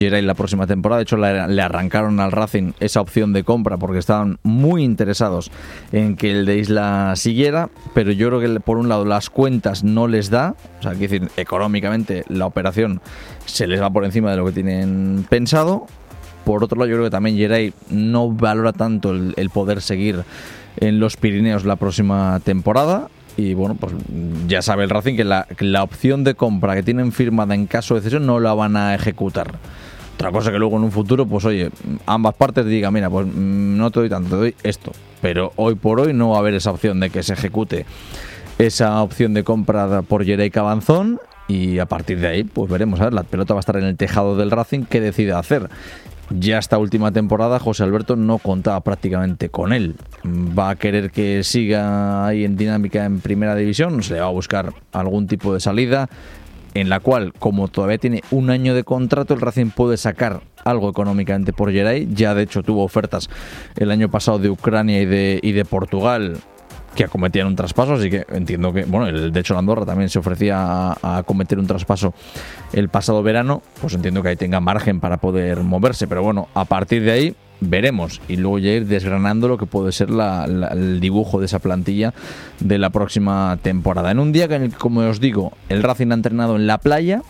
Geray la próxima temporada. De hecho, le arrancaron al Racing esa opción de compra porque estaban muy interesados en que el de Isla siguiera, pero yo creo que por un lado las cuentas no les da, o sea, quiero decir, económicamente la operación se les va por encima de lo que tienen pensado. Por otro lado, yo creo que también Geray no valora tanto el poder seguir en los Pirineos la próxima temporada. Y bueno, pues ya sabe el Racing que la opción de compra que tienen firmada en caso de cesión no la van a ejecutar. Otra cosa que luego en un futuro, pues oye, ambas partes digan, mira, pues no te doy tanto, te doy esto. Pero hoy por hoy no va a haber esa opción de que se ejecute esa opción de compra por Geray Cabanzón. Y a partir de ahí, pues veremos, a ver, la pelota va a estar en el tejado del Racing, ¿qué decide hacer? Ya esta última temporada José Alberto no contaba prácticamente con él. Va a querer que siga ahí en dinámica en primera división, se le va a buscar algún tipo de salida en la cual, como todavía tiene un año de contrato, el Racing puede sacar algo económicamente por Geray. Ya de hecho tuvo ofertas el año pasado de Ucrania y de Portugal que acometían un traspaso, así que entiendo que, bueno, de hecho el Andorra también se ofrecía a acometer un traspaso el pasado verano, pues entiendo que ahí tenga margen para poder moverse, pero bueno, a partir de ahí veremos y luego ya ir desgranando lo que puede ser el dibujo de esa plantilla de la próxima temporada. En un día en el que, como os digo, el Racing ha entrenado en la playa,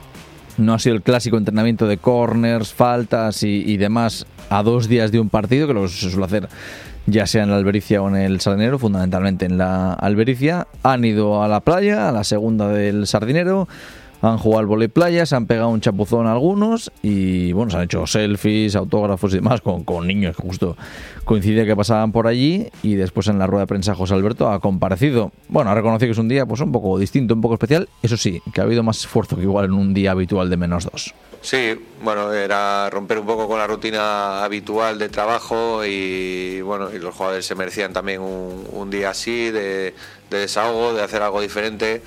no ha sido el clásico entrenamiento de corners, faltas y demás a 2 días de un partido, que lo se suele hacer ya sea en la Albericia o en el Sardinero, fundamentalmente en la Albericia. Han ido a la playa, a la segunda del Sardinero, han jugado al vóley playa, se han pegado un chapuzón algunos y bueno, se han hecho selfies, autógrafos y demás con niños que justo coincide que pasaban por allí. Y después en la rueda de prensa José Alberto ha comparecido, bueno, ha reconocido que es un día pues un poco distinto, un poco especial, eso sí, que ha habido más esfuerzo que igual en un día habitual de -2. Sí, bueno, era romper un poco con la rutina habitual de trabajo y bueno, y los jugadores se merecían también un día así de desahogo, de hacer algo diferente.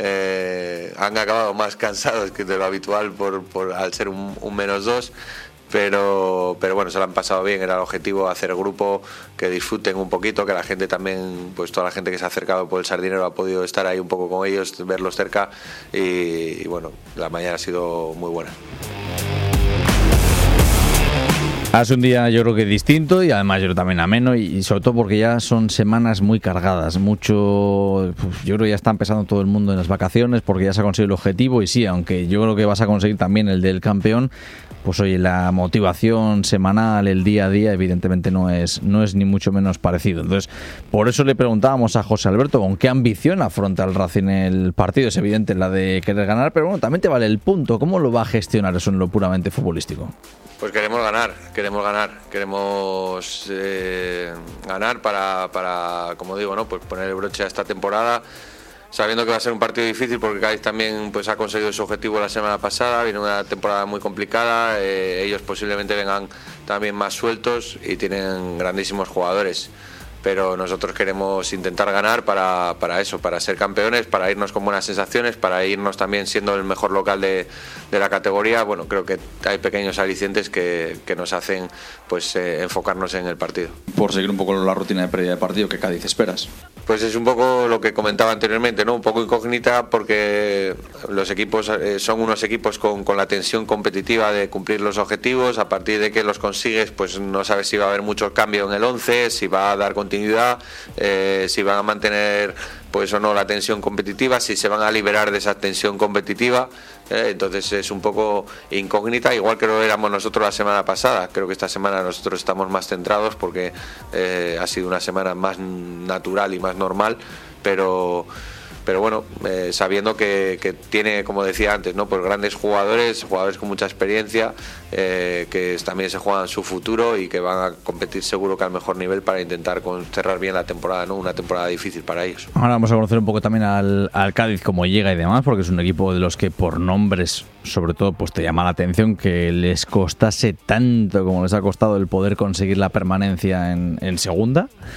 Han acabado más cansados que de lo habitual al ser un -2, pero bueno, se lo han pasado bien. Era el objetivo, hacer grupo, que disfruten un poquito, que la gente también, pues toda la gente que se ha acercado por el Sardinero ha podido estar ahí un poco con ellos, verlos cerca y bueno, la mañana ha sido muy buena. Hace un día yo creo que distinto y además yo creo también ameno y sobre todo porque ya son semanas muy cargadas, mucho, yo creo que ya está empezando todo el mundo en las vacaciones porque ya se ha conseguido el objetivo y sí, aunque yo creo que vas a conseguir también el del campeón, pues oye, la motivación semanal, el día a día evidentemente no es ni mucho menos parecido. Entonces, por eso le preguntábamos a José Alberto con qué ambición afronta el Racing el partido. Es evidente la de querer ganar, pero bueno, también te vale el punto. ¿Cómo lo va a gestionar eso en lo puramente futbolístico? Pues queremos ganar, ganar para, como digo, ¿no? Pues poner el broche a esta temporada, sabiendo que va a ser un partido difícil porque Cádiz también pues ha conseguido su objetivo la semana pasada, viene una temporada muy complicada, ellos posiblemente vengan también más sueltos y tienen grandísimos jugadores. Pero nosotros queremos intentar ganar para eso, para ser campeones, para irnos con buenas sensaciones, para irnos también siendo el mejor local de la categoría. Bueno, creo que hay pequeños alicientes que nos hacen pues enfocarnos en el partido. Por seguir un poco la rutina de previa de partido, ¿qué Cádiz esperas? Pues es un poco lo que comentaba anteriormente, ¿no? Un poco incógnita porque los equipos son unos equipos con la tensión competitiva de cumplir los objetivos. A partir de que los consigues, pues no sabes si va a haber mucho cambio en el 11, si va a dar continuidad, si van a mantener pues o no la tensión competitiva, si se van a liberar de esa tensión competitiva. Entonces es un poco incógnita, igual que lo éramos nosotros la semana pasada. Creo que esta semana nosotros estamos más centrados porque ha sido una semana más natural y más normal, pero bueno, sabiendo que tiene, como decía antes, ¿no? Pues grandes jugadores con mucha experiencia, que también se juegan su futuro y que van a competir seguro que al mejor nivel para intentar cerrar bien la temporada, ¿no? Una temporada difícil para ellos. Ahora vamos a conocer un poco también al Cádiz, cómo llega y demás, porque es un equipo de los que por nombres, sobre todo, pues te llama la atención que les costase tanto como les ha costado el poder conseguir la permanencia en segunda.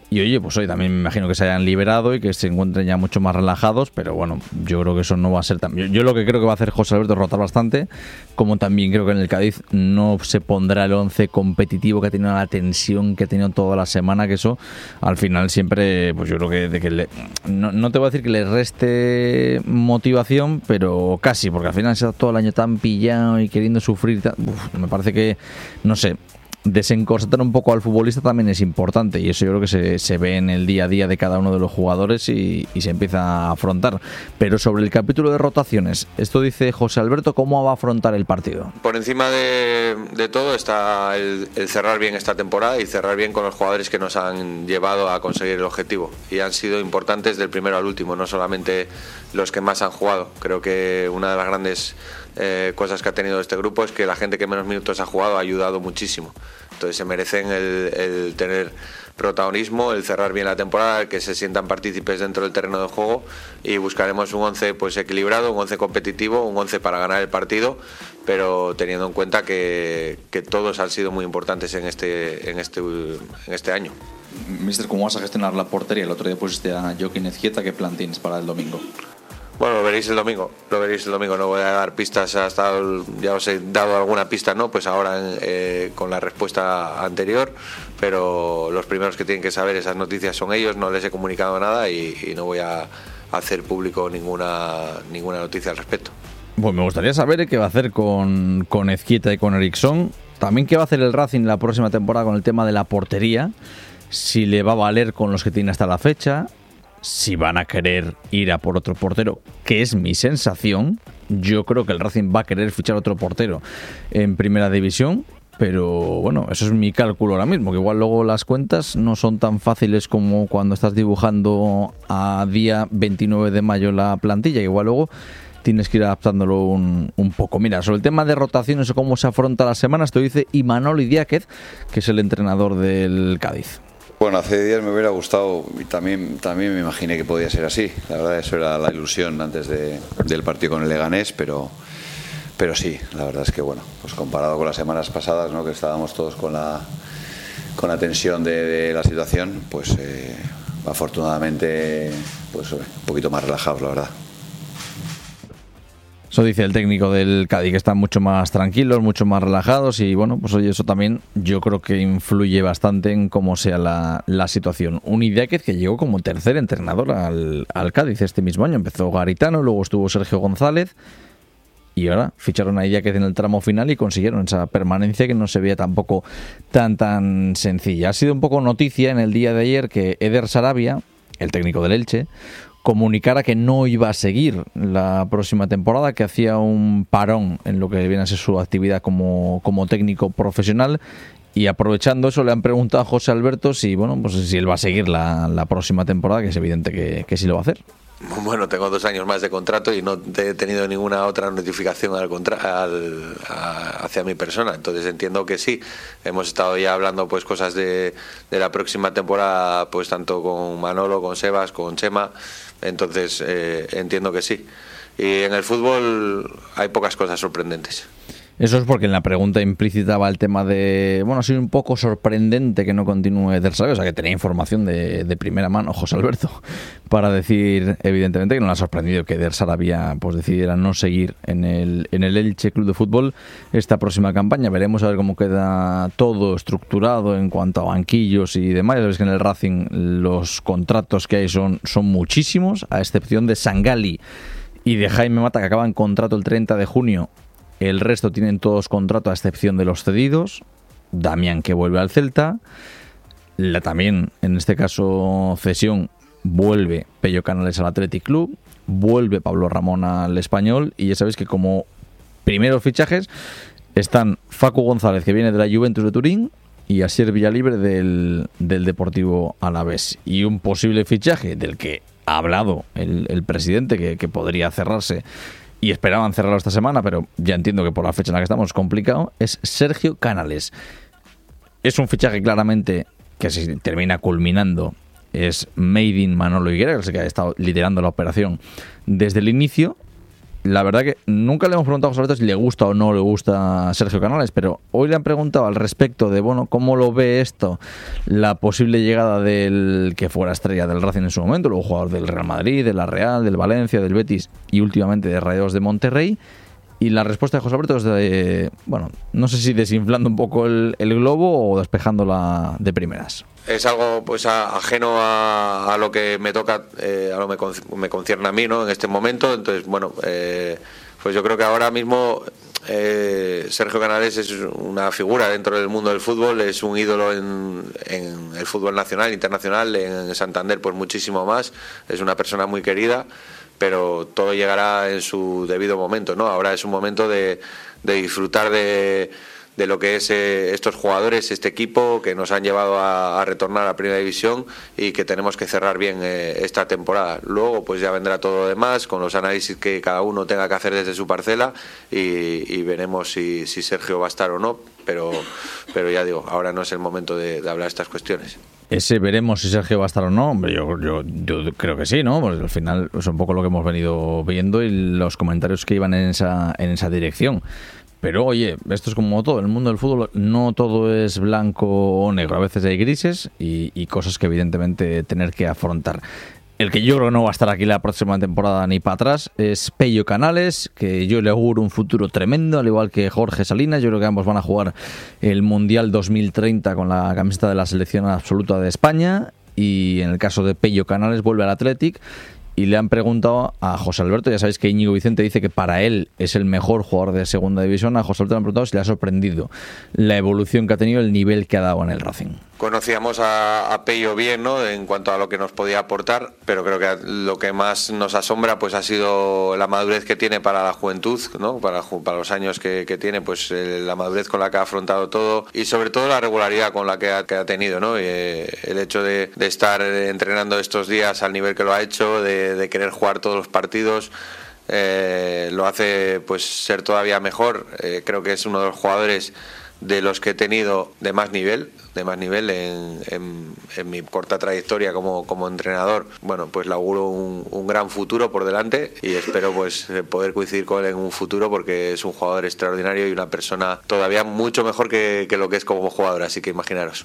Y oye, pues hoy también me imagino que se hayan liberado y que se encuentren ya mucho más relajados, pero bueno, yo creo que eso no va a ser tan... Yo lo que creo que va a hacer José Alberto es rotar bastante, como también creo que en el Cádiz no se pondrá el 11 competitivo que ha tenido, la tensión que ha tenido toda la semana, que eso al final siempre, pues yo creo que no te voy a decir que le reste motivación, pero casi, porque al final se está todo el año tan pillado y queriendo sufrir, me parece que, no sé, desencorsetar un poco al futbolista también es importante, y eso yo creo que se ve en el día a día de cada uno de los jugadores y se empieza a afrontar. Pero sobre el capítulo de rotaciones, esto dice José Alberto, ¿cómo va a afrontar el partido? Por encima de todo está el cerrar bien esta temporada y cerrar bien con los jugadores que nos han llevado a conseguir el objetivo, y han sido importantes del primero al último, no solamente los que más han jugado. Creo que una de las grandes cosas que ha tenido este grupo es que la gente que menos minutos ha jugado ha ayudado muchísimo. Entonces se merecen el tener protagonismo, el cerrar bien la temporada, que se sientan partícipes dentro del terreno de juego, y buscaremos un 11 pues equilibrado, un 11 competitivo, un 11 para ganar el partido, pero teniendo en cuenta que todos han sido muy importantes en este año. Mister, ¿cómo vas a gestionar la portería? El otro día pusiste a Joaquín Ezquieta, ¿qué plan tienes para el domingo? Bueno, lo veréis el domingo, no voy a dar pistas ya os he dado alguna pista, ¿no? Pues ahora con la respuesta anterior, pero los primeros que tienen que saber esas noticias son ellos, no les he comunicado nada y no voy a hacer público ninguna noticia al respecto. Pues me gustaría saber qué va a hacer con Ezquieta y con Eriksson, también qué va a hacer el Racing la próxima temporada con el tema de la portería, si le va a valer con los que tiene hasta la fecha, si van a querer ir a por otro portero, que es mi sensación. Yo creo que el Racing va a querer fichar otro portero en primera división, pero bueno, eso es mi cálculo ahora mismo, que igual luego las cuentas no son tan fáciles como cuando estás dibujando a día 29 de mayo la plantilla, que igual luego tienes que ir adaptándolo un poco. Mira, sobre el tema de rotaciones o cómo se afronta la semana, esto dice Imanol Idiáquez, que es el entrenador del Cádiz. Bueno, hace días me hubiera gustado y también me imaginé que podía ser así. La verdad, eso era la ilusión antes del partido con el Leganés, pero sí, la verdad es que bueno, pues comparado con las semanas pasadas, ¿no?, que estábamos todos con la tensión de la situación, pues afortunadamente pues un poquito más relajados, la verdad. Eso dice el técnico del Cádiz, que están mucho más tranquilos, mucho más relajados, y bueno, pues oye, eso también yo creo que influye bastante en cómo sea la situación. Un Idiáquez que llegó como tercer entrenador al Cádiz este mismo año. Empezó Garitano, luego estuvo Sergio González y ahora ficharon a Idiáquez en el tramo final y consiguieron esa permanencia que no se veía tampoco tan sencilla. Ha sido un poco noticia en el día de ayer que Eder Sarabia, el técnico del Elche, comunicara que no iba a seguir la próxima temporada, que hacía un parón en lo que viene a ser su actividad como técnico profesional, y aprovechando eso le han preguntado a José Alberto si él va a seguir la próxima temporada, que es evidente que sí lo va a hacer. Bueno, tengo 2 años más de contrato y no he tenido ninguna otra notificación hacia mi persona, entonces entiendo que sí. Hemos estado ya hablando pues cosas de la próxima temporada, pues tanto con Manolo, con Sebas, con Chema, entonces entiendo que sí. Y en el fútbol hay pocas cosas sorprendentes. Eso es porque en la pregunta implícita va el tema de, bueno, ha sido un poco sorprendente que no continúe Eder Sarabia, o sea que tenía información de primera mano José Alberto para decir evidentemente que no le ha sorprendido que Eder Sarabia pues decidiera no seguir en el Elche Club de Fútbol esta próxima campaña. Veremos a ver cómo queda todo estructurado en cuanto a banquillos y demás. Ya sabéis que en el Racing los contratos que hay son muchísimos, a excepción de Sangali y de Jaime Mata, que acaban contrato el 30 de junio. El resto tienen todos contrato a excepción de los cedidos. Damián, que vuelve al Celta. También, en este caso, cesión, vuelve Pello Canales al Athletic Club. Vuelve Pablo Ramón al Español. Y ya sabéis que como primeros fichajes están Facu González, que viene de la Juventus de Turín, y Asier Villalibre del Deportivo Alavés. Y un posible fichaje del que ha hablado el presidente, que podría cerrarse, y esperaban cerrarlo esta semana, pero ya entiendo que por la fecha en la que estamos es complicado, es Sergio Canales. Es un fichaje claramente que si termina culminando es made in Manolo Higuera, que ha estado liderando la operación desde el inicio, la verdad que nunca le hemos preguntado a José Alberto si le gusta o no le gusta Sergio Canales, pero hoy le han preguntado al respecto de, bueno, cómo lo ve esto, la posible llegada del que fuera estrella del Racing en su momento, luego jugador del Real Madrid, de la Real, del Valencia, del Betis y últimamente de Rayados de Monterrey. Y la respuesta de José Alberto es de, bueno, no sé si desinflando un poco el globo o despejándola de primeras. Es algo pues ajeno a lo que me toca, a lo que me concierne a mí, ¿no? En este momento. Entonces, bueno, pues yo creo que ahora mismo Sergio Canales es una figura dentro del mundo del fútbol, es un ídolo en el fútbol nacional, internacional, en Santander pues muchísimo más, es una persona muy querida, pero todo llegará en su debido momento, ¿no? Ahora es un momento de disfrutar de lo que es estos jugadores, este equipo que nos han llevado a retornar a Primera División y que tenemos que cerrar bien esta temporada. Luego pues ya vendrá todo lo demás con los análisis que cada uno tenga que hacer desde su parcela y veremos si Sergio va a estar o no, pero ya digo, ahora no es el momento de hablar de estas cuestiones. Ese veremos si Sergio va a estar o no, hombre, yo creo que sí, ¿no? Porque al final es un poco lo que hemos venido viendo y los comentarios que iban en esa dirección. Pero oye, esto es como todo, en el mundo del fútbol no todo es blanco o negro, a veces hay grises y cosas que evidentemente tener que afrontar. El que yo creo que no va a estar aquí la próxima temporada ni para atrás es Pello Canales, que yo le auguro un futuro tremendo, al igual que Jorge Salinas. Yo creo que ambos van a jugar el Mundial 2030 con la camiseta de la selección absoluta de España. Y en el caso de Pello Canales vuelve al Athletic. Y le han preguntado a José Alberto, ya sabéis que Íñigo Vicente dice que para él es el mejor jugador de segunda división. A José Alberto le han preguntado si le ha sorprendido la evolución que ha tenido, el nivel que ha dado en el Racing. Conocíamos a Pello bien, ¿no? En cuanto a lo que nos podía aportar, pero creo que lo que más nos asombra pues ha sido la madurez que tiene para la juventud, ¿no? Para los años que tiene, pues la madurez con la que ha afrontado todo y sobre todo la regularidad con la que ha tenido, ¿no? El hecho de estar entrenando estos días al nivel que lo ha hecho, de querer jugar todos los partidos, lo hace pues ser todavía mejor. Creo que es uno de los jugadores de los que he tenido de más nivel en mi corta trayectoria como entrenador. Bueno, pues le auguro un gran futuro por delante y espero pues poder coincidir con él en un futuro, porque es un jugador extraordinario y una persona todavía mucho mejor que lo que es como jugador, así que imaginaros.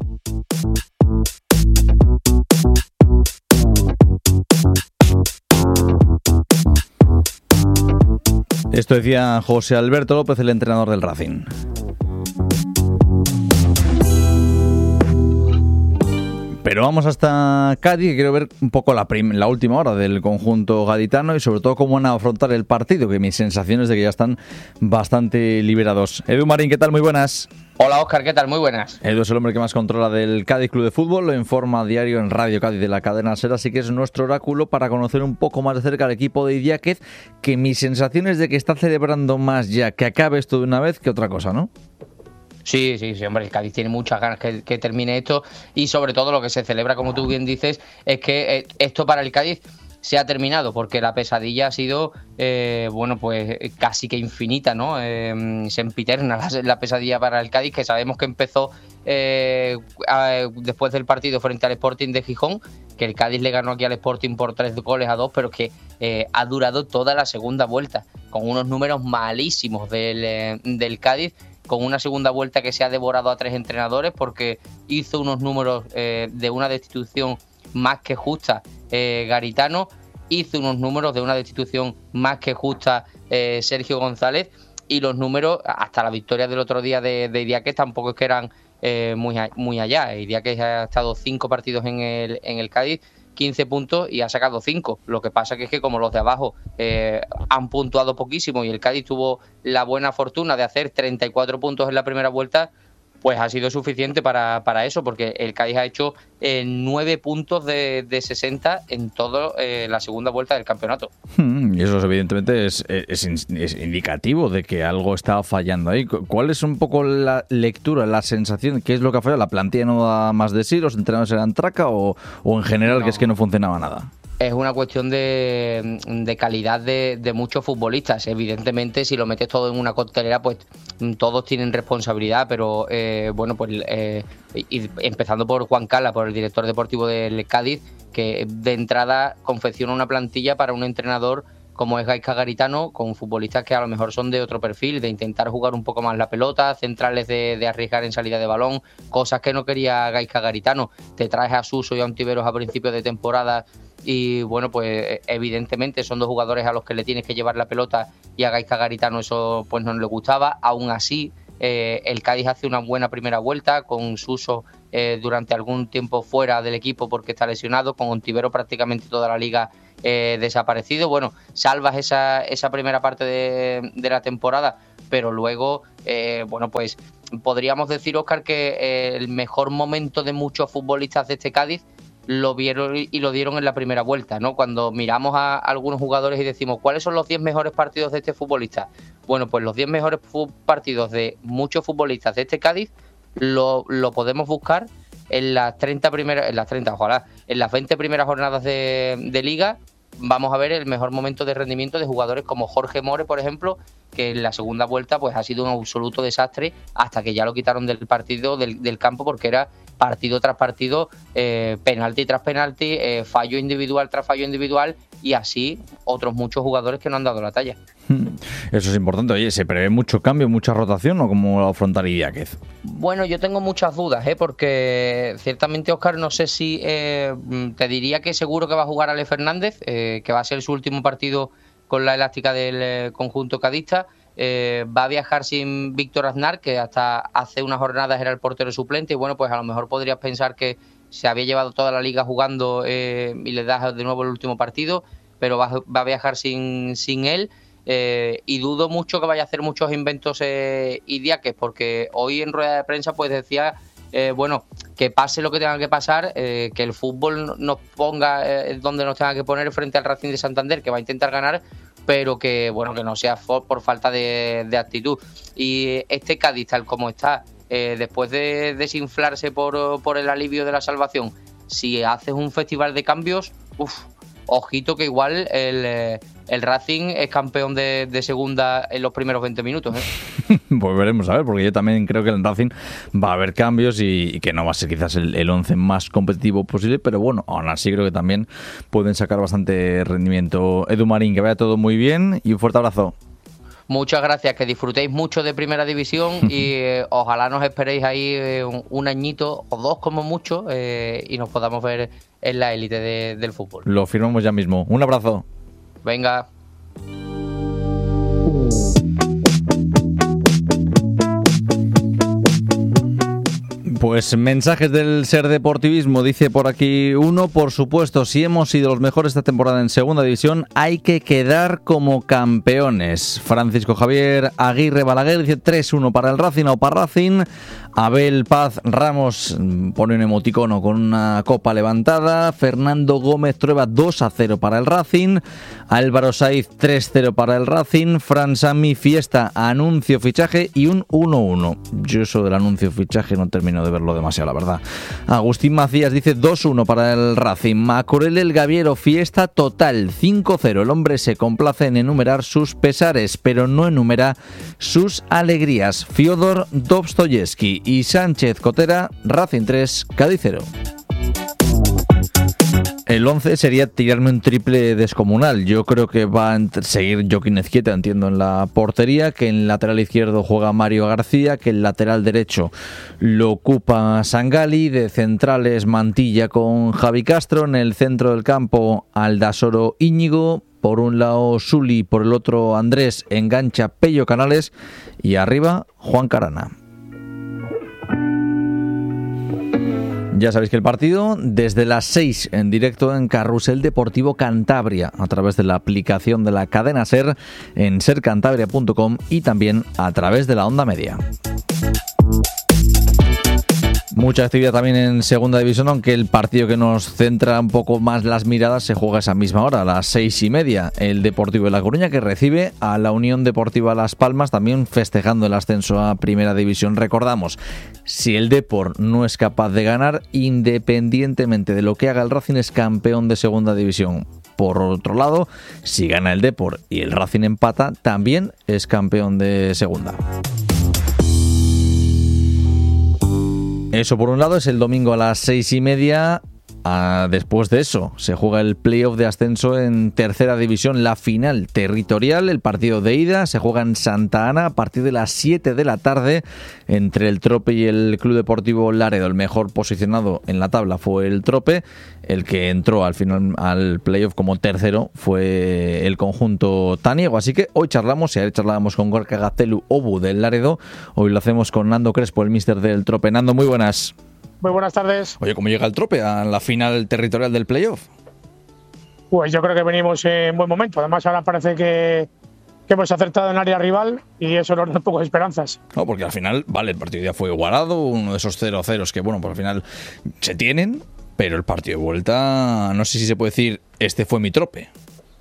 Esto decía José Alberto López, el entrenador del Racing. Pero vamos hasta Cádiz, que quiero ver un poco la última hora del conjunto gaditano y sobre todo cómo van a afrontar el partido, que mis sensaciones de que ya están bastante liberados. Edu Marín, ¿qué tal? Muy buenas. Hola Óscar, ¿qué tal? Muy buenas. Edu es el hombre que más controla del Cádiz Club de Fútbol, lo informa a diario en Radio Cádiz de la cadena SER, así que es nuestro oráculo para conocer un poco más de cerca al equipo de Idiáquez, que mis sensaciones de que está celebrando más ya que acabe esto de una vez que otra cosa, ¿no? Sí, hombre, el Cádiz tiene muchas ganas que termine esto y sobre todo lo que se celebra, como tú bien dices, es que esto para el Cádiz se ha terminado, porque la pesadilla ha sido, pues casi que infinita, ¿no? Sempiterna la pesadilla para el Cádiz, que sabemos que empezó después del partido frente al Sporting de Gijón, que el Cádiz le ganó aquí al Sporting por 3-2, pero que ha durado toda la segunda vuelta, con unos números malísimos del Cádiz, con una segunda vuelta que se ha devorado a 3 entrenadores, porque hizo unos números de una destitución más que justa Garitano, hizo unos números de una destitución más que justa Sergio González, y los números, hasta la victoria del otro día de Idiáquez, tampoco es que eran muy allá. Idiáquez ha estado 5 partidos en el Cádiz, 15 puntos y ha sacado 5. Lo que pasa que es que como los de abajo han puntuado poquísimo y el Cádiz tuvo la buena fortuna de hacer 34 puntos en la primera vuelta, pues ha sido suficiente para eso, porque el Cádiz ha hecho 9 puntos de 60 en toda la segunda vuelta del campeonato. Y eso evidentemente es indicativo de que algo está fallando ahí. ¿Cuál es un poco la lectura, la sensación? ¿Qué es lo que ha fallado? ¿La plantilla no da más de sí? ¿Los entrenadores eran traca? ¿O en general que es que no funcionaba nada? Es una cuestión de calidad de muchos futbolistas. Evidentemente, si lo metes todo en una coctelera, pues todos tienen responsabilidad, pero empezando por Juan Cala, por el director deportivo del Cádiz, que de entrada confecciona una plantilla para un entrenador como es Gaizka Garitano, con futbolistas que a lo mejor son de otro perfil, de intentar jugar un poco más la pelota, centrales de arriesgar en salida de balón, cosas que no quería Gaizka Garitano. Te traes a Suso y a Ontiveros a principios de temporada y bueno, pues evidentemente son dos jugadores a los que le tienes que llevar la pelota y a Gaizka Garitano eso pues no le gustaba. Aún así, el Cádiz hace una buena primera vuelta con Suso durante algún tiempo fuera del equipo porque está lesionado, con Ontivero prácticamente toda la liga desaparecido. Bueno, salvas esa primera parte de la temporada, pero luego, bueno, pues podríamos decir, Óscar, que el mejor momento de muchos futbolistas de este Cádiz lo vieron y lo dieron en la primera vuelta, ¿no? Cuando miramos a algunos jugadores y decimos, ¿cuáles son los 10 mejores partidos de este futbolista? Bueno, pues los 10 mejores partidos de muchos futbolistas de este Cádiz lo podemos buscar en las 20 primeras jornadas de liga. Vamos a ver el mejor momento de rendimiento de jugadores como Jorge More, por ejemplo, que en la segunda vuelta pues ha sido un absoluto desastre hasta que ya lo quitaron del partido, del campo, porque era partido tras partido, penalti tras penalti, fallo individual tras fallo individual, y así otros muchos jugadores que no han dado la talla. Eso es importante. Oye, ¿se prevé mucho cambio, mucha rotación o cómo lo afrontaría Idiáquez? Bueno, yo tengo muchas dudas, porque ciertamente, Óscar, no sé si te diría que seguro que va a jugar Ale Fernández, que va a ser su último partido con la elástica del conjunto cadista. Va a viajar sin Víctor Aznar, que hasta hace unas jornadas era el portero suplente, y bueno, pues a lo mejor podrías pensar que se había llevado toda la liga jugando y le das de nuevo el último partido, pero va a viajar sin él. Y dudo mucho que vaya a hacer muchos inventos Idiáquez, porque hoy en rueda de prensa pues decía, bueno, que pase lo que tenga que pasar, que el fútbol nos ponga donde nos tenga que poner frente al Racing de Santander, que va a intentar ganar, pero que bueno, que no sea por falta de actitud. Y este Cádiz, tal como está, después de desinflarse por el alivio de la salvación, si haces un festival de cambios, ojito que igual el Racing es campeón de segunda en los primeros 20 minutos. Pues veremos a ver, porque yo también creo que en el Racing va a haber cambios y que no va a ser quizás el 11 más competitivo posible, pero bueno, aún así creo que también pueden sacar bastante rendimiento. Edu Marín, que vaya todo muy bien y un fuerte abrazo. Muchas gracias, que disfrutéis mucho de Primera División y ojalá nos esperéis ahí un añito o dos como mucho y nos podamos ver en la élite del fútbol. Lo firmamos ya mismo. Un abrazo. Venga. Pues mensajes del Ser Deportivismo, dice por aquí uno: por supuesto, si hemos sido los mejores esta temporada en segunda división, hay que quedar como campeones. Francisco Javier Aguirre Balaguer dice 3-1 para el Racing o para Racing. Abel Paz Ramos pone un emoticono con una copa levantada. Fernando Gómez Trueba 2-0 para el Racing. Álvaro Saiz 3-0 para el Racing. Fran Sami Fiesta anuncio fichaje y un 1-1. Yo eso del anuncio fichaje no termino de verlo demasiado, la verdad. Agustín Macías dice 2-1 para el Racing. Macorel El Gaviero Fiesta total 5-0. El hombre se complace en enumerar sus pesares, pero no enumera sus alegrías. Fyodor Dostoyevsky y Sánchez Cotera, Racing 3, Cádiz 0. El 11 sería tirarme un triple descomunal. Yo creo que va a seguir Joaquín Ezquieta, entiendo, en la portería, que en el lateral izquierdo juega Mario García, que el lateral derecho lo ocupa Sangali, de centrales Mantilla con Javi Castro, en el centro del campo Aldasoro Íñigo, por un lado Suli, por el otro Andrés, engancha Pello Canales y arriba Juan Carana. Ya sabéis que el partido desde las 6 en directo en Carrusel Deportivo Cantabria a través de la aplicación de la cadena SER en sercantabria.com y también a través de la onda media. Mucha actividad también en segunda división, aunque el partido que nos centra un poco más las miradas se juega a esa misma hora, a las 6:30. El Deportivo de La Coruña, que recibe a la Unión Deportiva Las Palmas, también festejando el ascenso a primera división. Recordamos, si el Depor no es capaz de ganar, independientemente de lo que haga el Racing, es campeón de segunda división. Por otro lado, si gana el Depor y el Racing empata, también es campeón de segunda. Eso por un lado, es el domingo a las 6:30. Después de eso, se juega el playoff de ascenso en tercera división, la final territorial. El partido de ida se juega en Santa Ana a partir de las 7 de la tarde entre el Trope y el Club Deportivo Laredo. El mejor posicionado en la tabla fue el Trope. El que entró al final al playoff como tercero fue el conjunto taniego. Así que hoy charlamos, y ayer charlábamos con Gorka Gaztelu Obu del Laredo. Hoy lo hacemos con Nando Crespo, el míster del Trope. Nando, muy buenas. Muy buenas tardes. Oye, ¿cómo llega el Trope a la final territorial del playoff? Pues yo creo que venimos en buen momento. Además, ahora parece que hemos acertado en área rival y eso nos da un poco de esperanzas. No, porque al final, vale, el partido ya fue igualado, uno de esos 0-0 que, bueno, pues al final se tienen, pero el partido de vuelta, no sé si se puede decir, este fue mi Trope.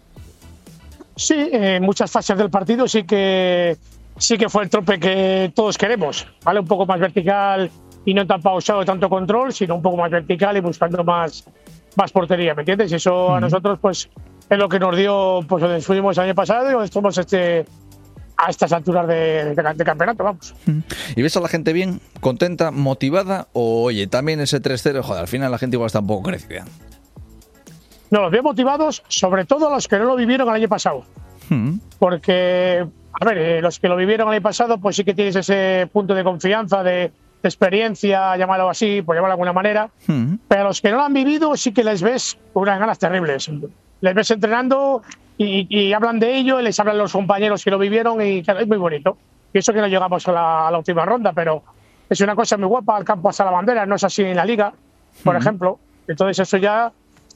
Sí, en muchas fases del partido sí que fue el Trope que todos queremos, ¿vale? Un poco más vertical y no tan pausado, tanto control, sino un poco más vertical y buscando más portería, ¿me entiendes? Y eso a nosotros pues es lo que nos dio, pues donde fuimos el año pasado y donde estamos a estas alturas de campeonato, vamos. ¿Y ves a la gente bien, contenta, motivada? O oye, también ese 3-0, joder, al final la gente igual está un poco crecida. No, los veo motivados, sobre todo los que no lo vivieron el año pasado. Porque, a ver, los que lo vivieron el año pasado, pues sí que tienes ese punto de confianza, de experiencia, llamarlo así, por llamarlo de alguna manera. Pero a los que no lo han vivido, sí que les ves unas ganas terribles. Les ves entrenando y hablan de ello, les hablan los compañeros que lo vivieron y claro, es muy bonito. Y eso que no llegamos a la última ronda, pero es una cosa muy guapa, al campo hasta la bandera, no es así en la liga, por ejemplo. Entonces eso ya,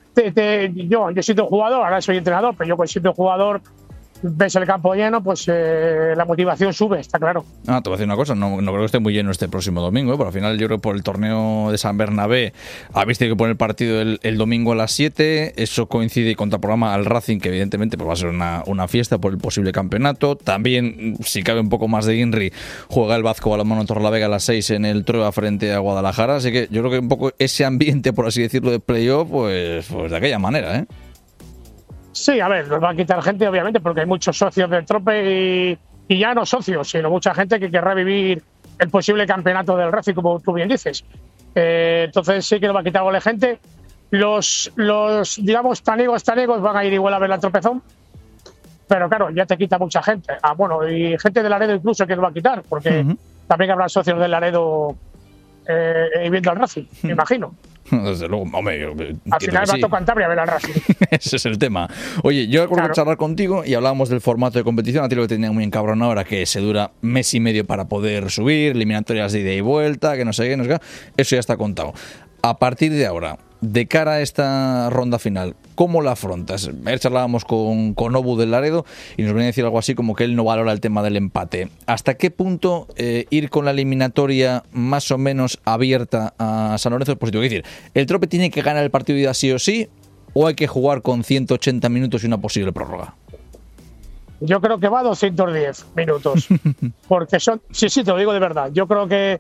yo he sido jugador, ahora soy entrenador, pero yo cuando he sido jugador, ves el campo lleno, pues la motivación sube, está claro. Te voy a decir una cosa, no creo que esté muy lleno este próximo domingo, pero al final yo creo que por el torneo de San Bernabé habéis tenido que poner el partido el domingo a las 7, eso coincide y contraprograma al Racing, que evidentemente pues va a ser una fiesta por el posible campeonato. También, si cabe un poco más de Inri, juega el Vasco Balonmano Torrelavega a las 6 en el Trueba frente a Guadalajara, así que yo creo que un poco ese ambiente, por así decirlo, de playoff, pues de aquella manera, ¿eh? Sí, a ver, nos va a quitar gente, obviamente, porque hay muchos socios del Trope y ya no socios, sino mucha gente que querrá vivir el posible campeonato del Racing, como tú bien dices. Entonces sí que nos va a quitar algo de gente. Los digamos, taniegos van a ir igual a ver la Tropezón, pero claro, ya te quita mucha gente. Bueno, y gente del Laredo incluso que nos va a quitar, porque también habrá socios del Laredo viendo al Racing, me imagino. Desde luego, hombre, al final va a tocar Cantabria a ver al Racing. Ese es el tema. Oye, yo recuerdo charlar contigo y hablábamos del formato de competición. A ti lo que tenía muy encabronado era que se dura mes y medio para poder subir, eliminatorias de ida y vuelta, que no sé qué, no sé qué. Eso ya está contado. A partir de ahora, de cara a esta ronda final, ¿cómo la afrontas? Ayer charlábamos con Obu del Laredo y nos venía a decir algo así como que él no valora el tema del empate. ¿Hasta qué punto ir con la eliminatoria más o menos abierta a San Lorenzo es positivo? Es decir, ¿el Trope tiene que ganar el partido de ida sí o sí o hay que jugar con 180 minutos y una posible prórroga? Yo creo que va a 210 minutos. Porque sí, te lo digo de verdad. Yo creo que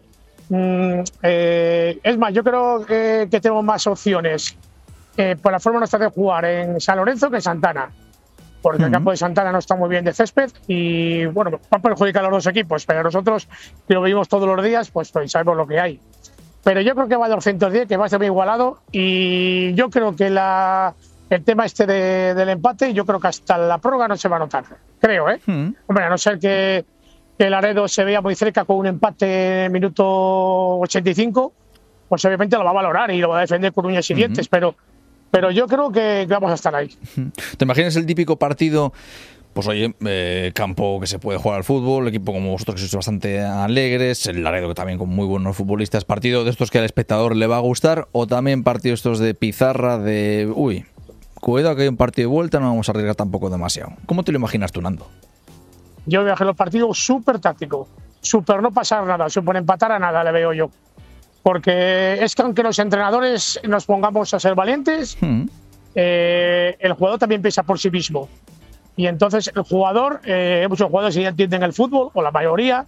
es más, yo creo que tenemos más opciones por la forma nuestra de jugar en San Lorenzo que en Santana, porque el campo de Santana no está muy bien de césped y bueno, va a perjudicar a los dos equipos, pero nosotros que lo vivimos todos los días pues sabemos lo que hay. Pero yo creo que va a 210, que va a ser muy igualado y yo creo que el tema del empate, yo creo que hasta la prórroga no se va a notar, creo, Hombre, a no ser que el Laredo se vea muy cerca con un empate en el minuto 85, pues obviamente lo va a valorar y lo va a defender con uñas y dientes, pero yo creo que vamos a estar ahí. ¿Te imaginas el típico partido? Pues oye, campo que se puede jugar al fútbol, equipo como vosotros que sois bastante alegres, el Laredo que también con muy buenos futbolistas, partido de estos que al espectador le va a gustar, o también partidos estos de pizarra, cuidado que hay un partido de vuelta, no vamos a arriesgar tampoco demasiado. ¿Cómo te lo imaginas tú, Nando? Yo veo que los partidos súper tácticos, súper no pasar nada, súper empatar a nada, le veo yo. Porque es que aunque los entrenadores nos pongamos a ser valientes, el jugador también piensa por sí mismo. Y entonces el jugador, muchos jugadores ya entienden el fútbol, o la mayoría,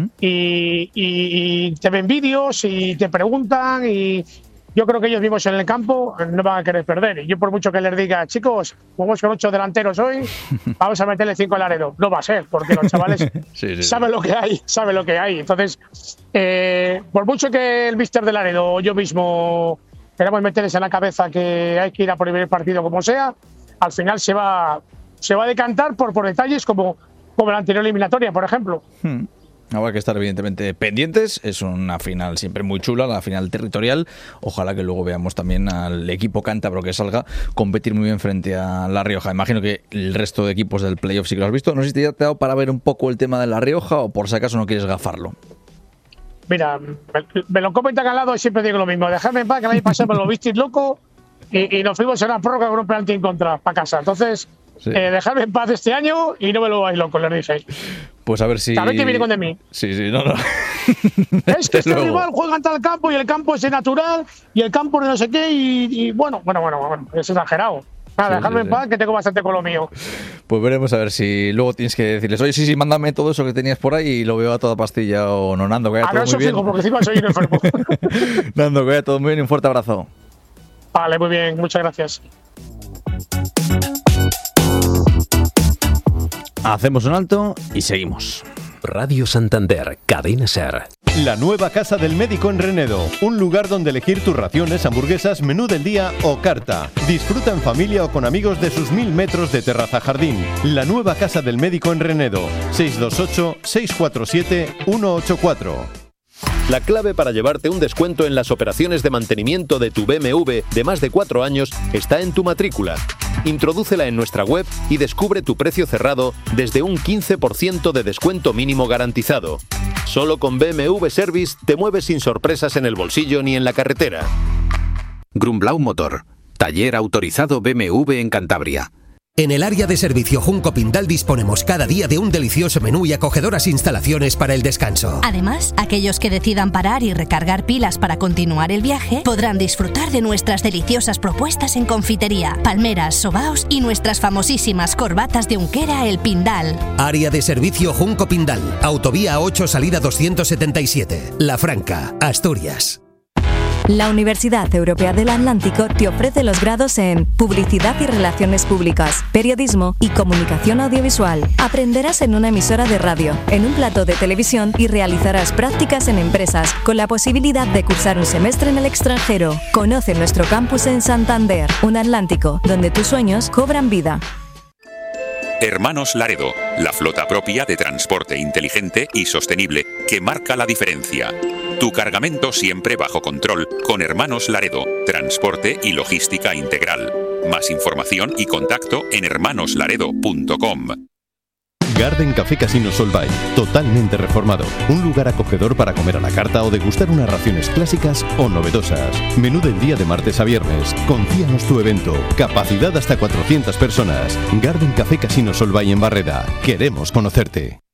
y te ven vídeos y te preguntan y yo creo que ellos mismos en el campo no van a querer perder. Y yo por mucho que les diga, chicos, jugamos con 8 delanteros hoy, vamos a meterle 5 al Laredo. No va a ser, porque los chavales saben lo que hay, Entonces, por mucho que el míster de Laredo o yo mismo queremos meterles en la cabeza que hay que ir a por el primer partido como sea, al final se va a decantar por detalles como la anterior eliminatoria, por ejemplo. Habrá que estar evidentemente pendientes, es una final siempre muy chula, la final territorial, ojalá que luego veamos también al equipo cántabro que salga competir muy bien frente a La Rioja. Imagino que el resto de equipos del playoff sí que lo has visto, no sé si te ha dado para ver un poco el tema de La Rioja o por si acaso no quieres gafarlo. Mira, me lo comentan al lado y siempre digo lo mismo, dejadme en paz que el año pasado me lo visteis loco y nos fuimos en una prórroga con un penalti en contra para casa, entonces... Sí. Dejadme en paz este año y no me lo vais loco, le dije. Pues a ver si... A ver qué viene con de mí. Sí, no. Es que este rival juega en tal campo y el campo es natural y el campo de no sé qué y bueno, es exagerado. Nada, dejadme en paz que tengo bastante con lo mío. Pues veremos a ver si luego tienes que decirles, oye, sí, mándame todo eso que tenías por ahí y lo veo a toda pastilla o no, Nando, que vaya todo muy bien. Fijo, porque encima soy un enfermo. Nando, que vaya todo muy bien y un fuerte abrazo. Vale, muy bien, muchas gracias. Hacemos un alto y seguimos. Radio Santander, Cadena SER. La nueva Casa del Médico en Renedo, un lugar donde elegir tus raciones, hamburguesas, menú del día o carta. Disfruta en familia o con amigos de sus 1000 metros de terraza jardín. La nueva Casa del Médico en Renedo, 628-647-184. La clave para llevarte un descuento en las operaciones de mantenimiento de tu BMW de más de 4 años está en tu matrícula. Introdúcela en nuestra web y descubre tu precio cerrado desde un 15% de descuento mínimo garantizado. Solo con BMW Service te mueves sin sorpresas en el bolsillo ni en la carretera. Grumblau Motor, taller autorizado BMW en Cantabria. En el área de servicio Junco Pindal disponemos cada día de un delicioso menú y acogedoras instalaciones para el descanso. Además, aquellos que decidan parar y recargar pilas para continuar el viaje podrán disfrutar de nuestras deliciosas propuestas en confitería, palmeras, sobaos y nuestras famosísimas corbatas de Unquera El Pindal. Área de servicio Junco Pindal, Autovía 8 salida 277, La Franca, Asturias. La Universidad Europea del Atlántico te ofrece los grados en Publicidad y Relaciones Públicas, Periodismo y Comunicación Audiovisual. Aprenderás en una emisora de radio, en un plató de televisión y realizarás prácticas en empresas, con la posibilidad de cursar un semestre en el extranjero. Conoce nuestro campus en Santander, un Atlántico, donde tus sueños cobran vida. Hermanos Laredo, la flota propia de transporte inteligente y sostenible que marca la diferencia. Tu cargamento siempre bajo control con Hermanos Laredo, transporte y logística integral. Más información y contacto en hermanoslaredo.com. Garden Café Casino Solvay, totalmente reformado. Un lugar acogedor para comer a la carta o degustar unas raciones clásicas o novedosas. Menú del día de martes a viernes. Confíanos tu evento. Capacidad hasta 400 personas. Garden Café Casino Solvay en Barreda. Queremos conocerte.